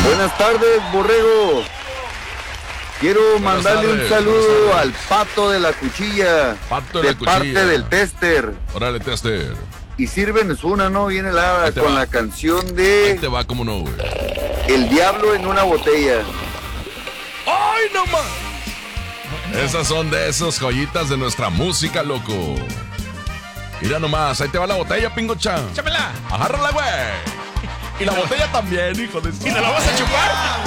Buenas tardes, Borrego. Quiero mandarle un saludo al Pato de la Cuchilla. Pato de la Cuchilla. Parte del Tester. Órale, Tester. Y sírvenos una, ¿no? Viene la con la canción de... Ahí te va, como no, güey. El Diablo en una botella. ¡Ay, no más! Esas son de esas joyitas de nuestra música, loco. Mira nomás, ahí te va la botella, Pingocha. ¡Chámela! Agárrala, güey. Y la botella también, hijo de... ¿Y te la vas a chupar?